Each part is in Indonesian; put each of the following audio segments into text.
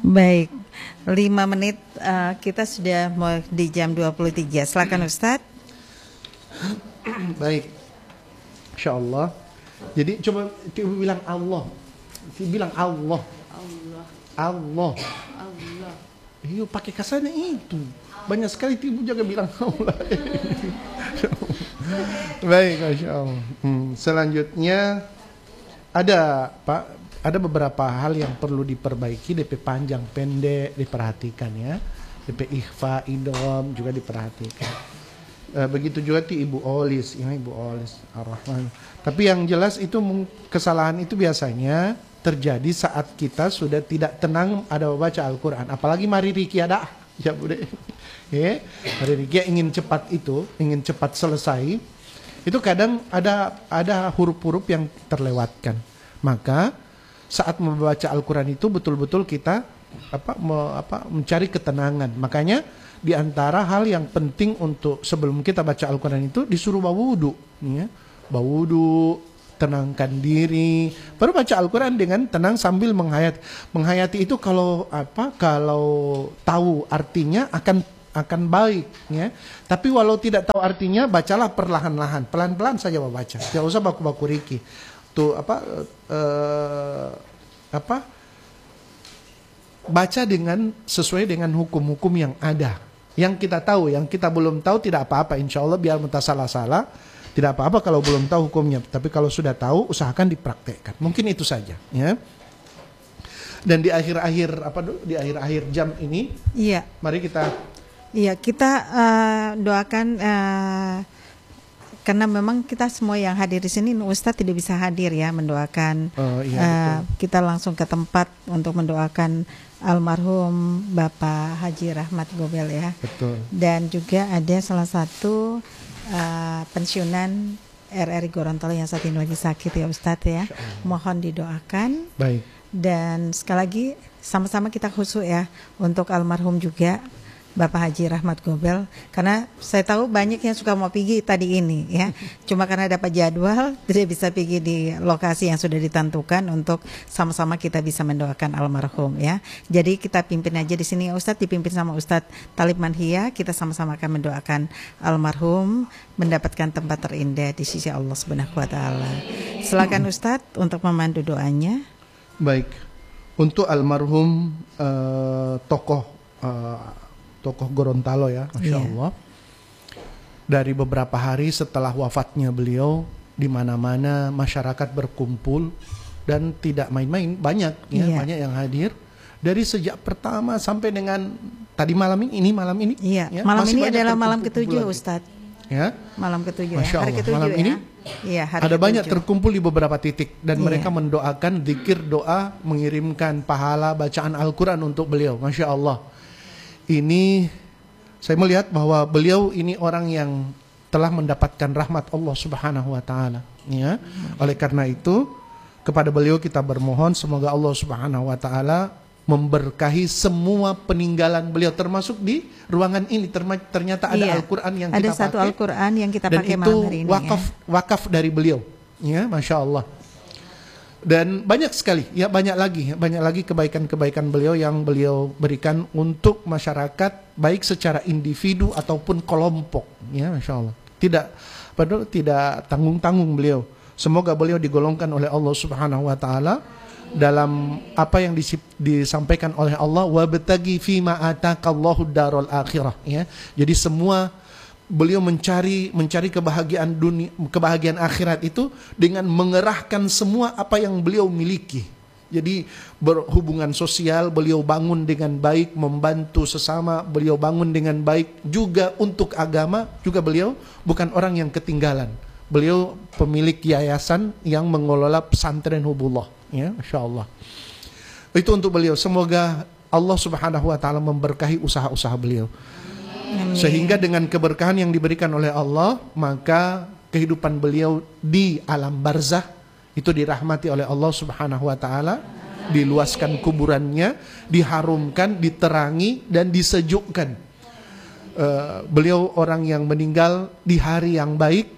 Baik, 5 menit kita sudah mau di jam 23. Silakan Ustadz. Baik, Insya Allah. Jadi coba bilang Allah. Bilang Allah. Allah, Allah. Allah. Iya, pakai kasarnya itu. Banyak sekali ibu jaga bilang Allah. Baik, Masya Allah. Selanjutnya ada Pak, ada beberapa hal yang perlu diperbaiki. DP panjang pendek diperhatikan ya. DP ikhfa, idgham juga diperhatikan. Begitu juga di Ibu Olis, ya Ibu Olis Ar-Rahman. Tapi yang jelas itu kesalahan itu biasanya terjadi saat kita sudah tidak tenang ada baca Al-Quran. Apalagi mari Riki ada, ya Bude. Ya, mari Riki ingin cepat itu, ingin cepat selesai. Itu kadang ada huruf-huruf yang terlewatkan. Maka saat membaca Al-Quran itu betul-betul kita mencari ketenangan. Makanya di antara hal yang penting untuk sebelum kita baca Al-Quran itu disuruh bawudu, ya. Bawudu, tenangkan diri, baru baca Al-Quran dengan tenang sambil menghayati. Menghayati itu kalau tahu artinya akan baik, ya. Tapi walau tidak tahu artinya, bacalah perlahan-lahan, pelan-pelan saja baca. Tidak usah baku-baku Riki. Tuh baca dengan sesuai dengan hukum-hukum yang ada. Yang kita tahu, yang kita belum tahu tidak apa-apa. Insya Allah biar minta salah-salah, tidak apa-apa kalau belum tahu hukumnya. Tapi kalau sudah tahu, usahakan dipraktekkan. Mungkin itu saja, ya. Dan di akhir-akhir jam ini, Iya. mari kita. Iya, kita doakan karena memang kita semua yang hadir di sini, Ustadz tidak bisa hadir ya mendoakan. Kita langsung ke tempat untuk mendoakan almarhum Bapak Haji Rahmat Gobel ya. Betul. Dan juga ada salah satu pensiunan RRI Gorontalo yang saat ini lagi sakit ya Ustadz ya. Mohon didoakan. Baik. Dan sekali lagi sama-sama kita khusyuk ya untuk almarhum juga Bapak Haji Rahmat Gobel, karena saya tahu banyak yang suka mau pergi tadi ini ya, cuma karena dapat jadwal tidak bisa pergi di lokasi yang sudah ditentukan untuk sama-sama kita bisa mendoakan almarhum ya. Jadi kita pimpin aja di sini Ustadz, dipimpin sama Ustadz Talib Manhia, kita sama-sama akan mendoakan almarhum mendapatkan tempat terindah di sisi Allah Subhanahu wa taala. Silakan Ustadz untuk memandu doanya. Baik. Untuk almarhum tokoh Gorontalo ya, Masya Allah. Dari beberapa hari setelah wafatnya beliau, di mana-mana masyarakat berkumpul dan tidak main-main, banyak ya, banyak yang hadir. Dari sejak pertama sampai dengan tadi malam ini. Iya, ya, malam ini adalah malam ke-7 Ustadz. Ya, malam ke-7 Masya ya, hari Allah. ke-7 malam ya. ini Iya, hari ada ke-7. banyak terkumpul di beberapa titik dan Iya. mereka mendoakan zikir doa, mengirimkan pahala bacaan Al-Quran untuk beliau. Masya Allah. Ini saya melihat bahwa beliau ini orang yang telah mendapatkan rahmat Allah Subhanahu wa taala, ya. Oleh karena itu, kepada beliau kita bermohon semoga Allah Subhanahu wa taala memberkahi semua peninggalan beliau, termasuk di ruangan ini. Ternyata ada Al-Qur'an yang kita pakai. Ada satu Al-Qur'an yang kita pakai malam hari ini. Dan itu wakaf dari beliau, ya, Masya Allah. Dan banyak sekali, ya banyak lagi kebaikan-kebaikan beliau yang beliau berikan untuk masyarakat, baik secara individu ataupun kelompok, ya Masya Allah. Tidak tanggung-tanggung beliau. Semoga beliau digolongkan oleh Allah Subhanahu Wa Taala dalam apa yang disampaikan oleh Allah, wabtagi fima ataqallahu darul akhirah, ya. Jadi semua beliau mencari kebahagiaan dunia, kebahagiaan akhirat itu dengan mengerahkan semua apa yang beliau miliki. Jadi berhubungan sosial beliau bangun dengan baik, membantu sesama beliau bangun dengan baik, juga untuk agama juga beliau bukan orang yang ketinggalan. Beliau pemilik yayasan yang mengelola pesantren Hubullah, ya, Masya Allah. Itu untuk beliau. Semoga Allah Subhanahu Wa Taala memberkahi usaha-usaha beliau. Amin. Sehingga dengan keberkahan yang diberikan oleh Allah, maka kehidupan beliau di alam barzah itu dirahmati oleh Allah Subhanahu wa taala, diluaskan kuburannya, diharumkan, diterangi dan disejukkan. Beliau orang yang meninggal di hari yang baik,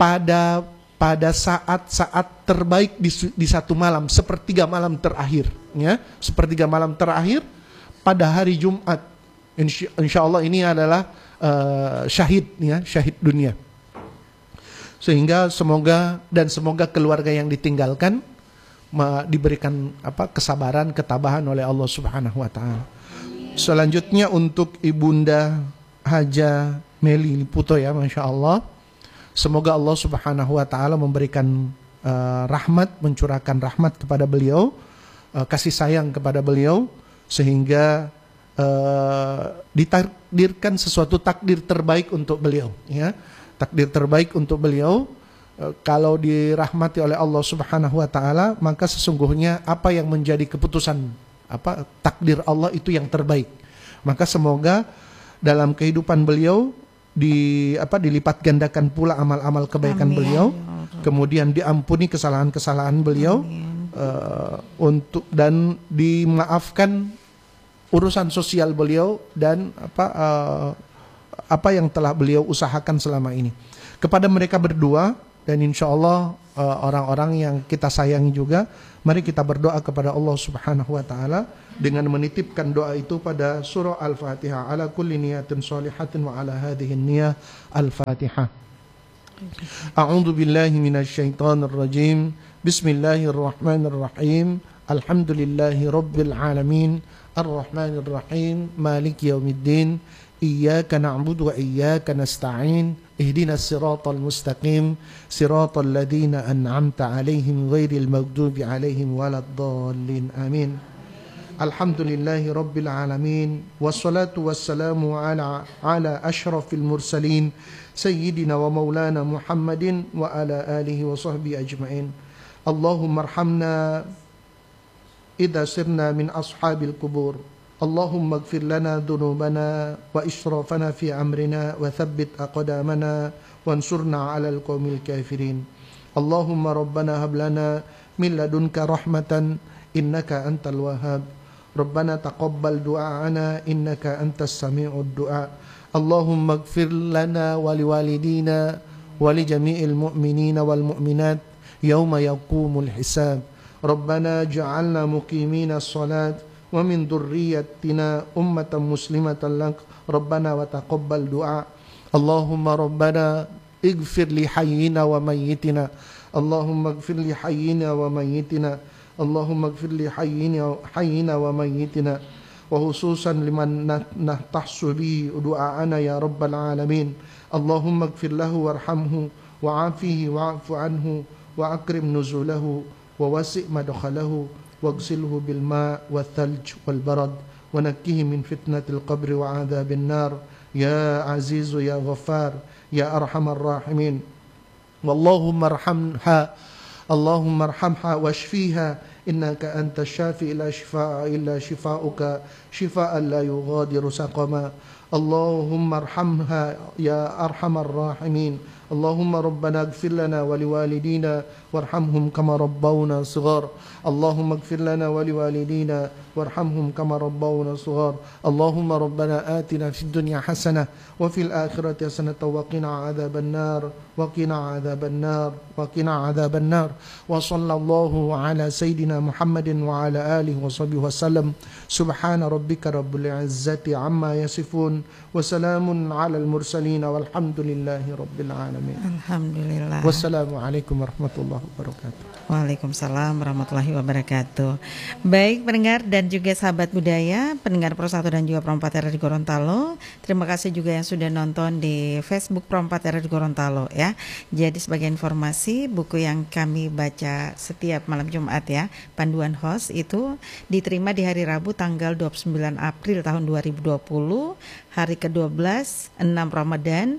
pada saat-saat terbaik di satu malam, sepertiga malam terakhir. ya, sepertiga malam terakhir pada hari Jumat. Insya Allah ini adalah syahid, ya, syahid dunia. Sehingga semoga keluarga yang ditinggalkan diberikan kesabaran, ketabahan oleh Allah Subhanahu wa taala. Selanjutnya untuk Ibunda Haja Meli Liputo, ya, Masya Allah. Semoga Allah Subhanahu wa taala memberikan rahmat, mencurahkan rahmat kepada beliau, kasih sayang kepada beliau, sehingga ditakdirkan sesuatu takdir terbaik untuk beliau, ya. Takdir terbaik untuk beliau. Kalau dirahmati oleh Allah Subhanahu wa taala, maka sesungguhnya apa yang menjadi keputusan takdir Allah itu yang terbaik. Maka semoga dalam kehidupan beliau dilipat gandakan pula amal-amal kebaikan beliau, kemudian diampuni kesalahan-kesalahan beliau, dan dimaafkan urusan sosial beliau dan apa yang telah beliau usahakan selama ini. Kepada mereka berdua dan insya Allah orang-orang yang kita sayangi juga, mari kita berdoa kepada Allah Subhanahu wa taala dengan menitipkan doa itu pada surah Al-Fatihah. Ala kulli niyatin shalihatin wa ala hadhihi niyah Al-Fatihah. A'udzu billahi minasyaitonir rajim. Bismillahirrahmanirrahim. Alhamdulillahi rabbil alamin. Ar-Rahmanir Rahim. Maliki yaumiddin. Iyyaka na'budu wa iyyaka nasta'in. Ihdinas siratal mustaqim. Siratal ladzina an'amta 'alaihim ghairil maghdubi 'alaihim waladdallin. Amin. Alhamdulillahi rabbil alamin. Wassalatu wassalamu ala asyrafil mursalin sayyidina wa maulana Muhammadin wa ala alihi wa sahbihi ajma'in. Allahumma arhamna idza sirna min ashabil qubur. Allahumma ighfir lana dhunubana wa israfana fi amrina wa thabbit aqdamana wansurna 'alal qaumil kafirin. Allahumma rabbana hab lana min ladunka rahmatan innaka antal wahhab. Rabbana taqabbal du'aana innaka antas sami'ud du'a. Allahumma ighfir lana wa liwalidina wa li jami'il mu'minina wal mu'minat yawma yaqumul hisab. Rabbana ja'alna muqimina as-salat wa min dhurriyyatina ummatan muslimatan lak. Rabbana wa taqabbal du'a. Allahumma rabbana ighfir li hayyina wa mayyitina. Allahumma ighfir li hayyina wa mayyitina. Allahumma ighfir li hayyina wa mayyitina wa khususan liman nahtahsu bihi du'aana ya rabbal alamin. Allahumma ighfir lahu warhamhu wa'afihi wa'fu anhu wa akrim nuzulahu wa wasi' madkhalahu waghsilhu bil ma' wal thalj wal barad wa nakkihi min fitnatil qabri wa 'adhabin nar ya azizu ya ghaffar ya arhamar rahimin. Wallahumma arhamha Allahumma arhamha washfiha innaka antas syafi la shifaa illa shifaa'uka shifaa'an la yughadiru saqama. Allahumma arhamha ya arhamar rahimin. Allahumma rabbana ighfir lana wa liwalidina warhamhum kama rabbawna shighar. Allahumma ighfir lana wa liwalidina warhamhum kama rabbawna shighar. Allahumma rabbana atina fid dunya hasanah wa fil akhirati hasanah wa qina adzaban nar wa qina adzaban nar wa qina adzaban nar. Wa sallallahu ala sayidina Muhammadin wa ala alihi wa sahbihi wasallam. Subhana rabbika rabbil izzati amma yasifun wa salamun ala al mursalin walhamdulillahi rabbil alamin. Alhamdulillah. Wassalamualaikum warahmatullahi wabarakatuh. Waalaikumsalam warahmatullahi wabarakatuh. Baik pendengar dan juga sahabat budaya, pendengar Pro 1 dan juga Pro 4 RRI Gorontalo. Terima kasih juga yang sudah nonton di Facebook Pro 4 RRI Gorontalo ya. Jadi sebagai informasi, buku yang kami baca setiap malam Jumat ya, panduan host itu diterima di hari Rabu tanggal 29 April tahun 2020, hari ke-12 6 Ramadan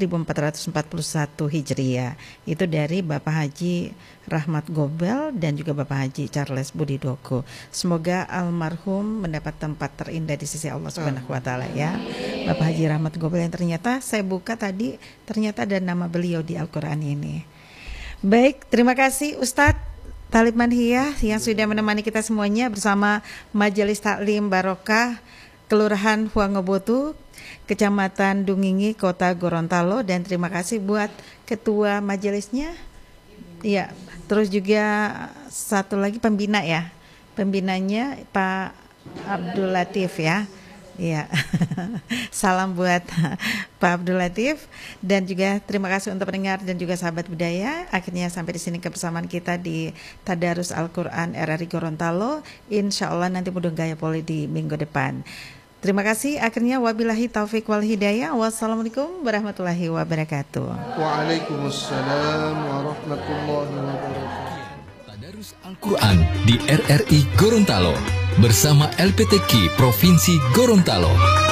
1441 Hijriah. Itu dari Bapak Haji Rahmat Gobel dan juga Bapak Haji Charles Budidoko. Semoga almarhum mendapat tempat terindah di sisi Allah Subhanahu wa taala ya. Bapak Haji Rahmat Gobel yang ternyata saya buka tadi ternyata ada nama beliau di Al-Qur'an ini. Baik, terima kasih Ustadz Thalib Manhiyah yang sudah menemani kita semuanya bersama Majelis Taklim Barokah Kelurahan Huanggobotu, Kecamatan Dungingi, Kota Gorontalo, dan terima kasih buat ketua majelisnya. Iya, terus juga satu lagi pembina ya. pembinanya Pak Abdul Latif ya. Iya, salam buat Pak Abdul Latif dan juga terima kasih untuk pendengar dan juga sahabat budaya. Akhirnya sampai di sini kebersamaan kita di Tadarus Al-Quran RRI Gorontalo. Insya Allah nanti Mudeng Gaya Poli di minggu depan. Terima kasih. Akhirnya wabillahi taufik wal hidayah. Wassalamualaikum warahmatullahi wabarakatuh. Waalaikumsalam warahmatullahi wabarakatuh. Tadarus Al-Quran di RRI Gorontalo bersama LPTQ Provinsi Gorontalo.